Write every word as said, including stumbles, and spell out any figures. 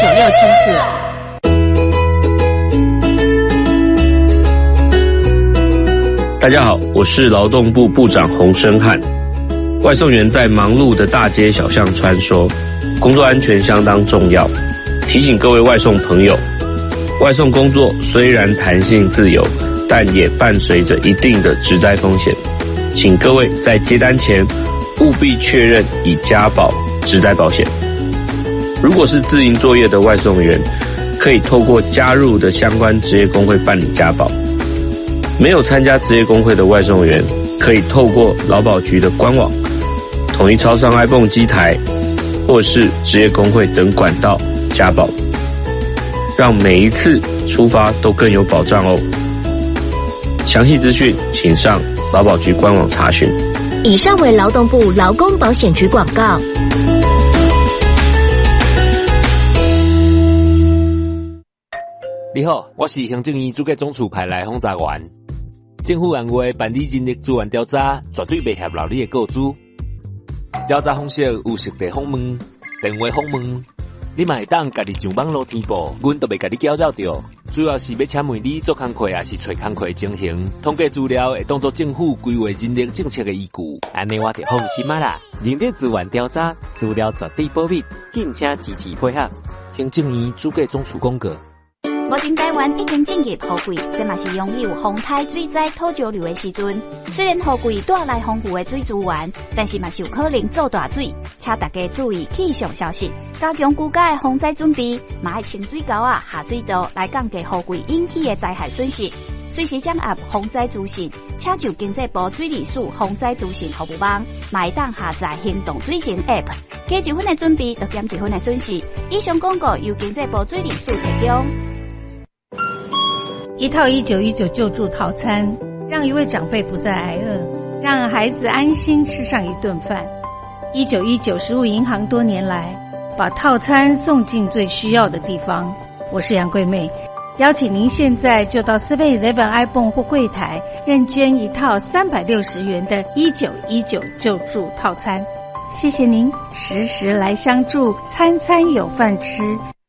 九六千赫。 大家好，我是劳动部部长洪申翰。外送员在忙碌的大街小巷穿梭，工作安全相当重要。提醒各位外送朋友，外送工作虽然弹性自由，但也伴随着一定的职灾风险。请各位在接单前务必确认已加保职灾保险。如果是自营作业的外送员，可以透过加入的相关职业工会办理加保。没有参加职业工会的外送员，可以透过劳保局的官网、统一超商 iPhone 机台，或是职业工会等管道加保，让每一次出发都更有保障哦。详细资讯请上劳保局官网查询。 以上为劳动部劳工保险局广告。 你好，我是行政院主计总处派来轰炸员。政府按话办理人力资源调查，绝对袂泄露你的个资。调查方式有实地访问、电话访问，你嘛会当家己上网络填报，阮都袂家己搅扰着。主要是要请问你做工课也是找工课的情形，统计资料会当作政府规划人力政策的依据。 安尼我就放心啊啦！人力资源调查资料绝对保密，敬请支持配合。 行政院主计总处公告。 目前台湾已经进入雨季，这嘛是拥有风台、水灾、土石流的时阵。虽然雨季带来丰富的水资源，但是嘛是有可能造大水，请大家注意气象消息，加强居家的防灾准备，嘛要清水沟啊、下水道来降低雨季引起的灾害损失。随时掌握防灾资讯，请就经济部水利署防灾资讯服务网，嘛会当下载行动水情 App， 加一分的准备，就减一分的损失。以上广告由经济部水利署提供。 一套一九一九救助套餐，让一位长辈不再挨饿，让孩子安心吃上一顿饭。一九一九食物银行多年来把套餐送进最需要的地方。我是杨桂妹，邀请您现在就到 seven eleven iPhone 或柜台认捐一套三百六十元的一九一九救助套餐。谢谢您时时来相助，餐餐有饭吃。